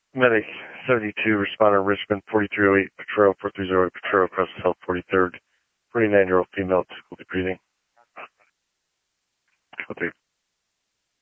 Medic 72, responder Richmond 4308 Patrol 4308 Patrol across South 43rd. 49-year-old female, difficulty breathing. Okay.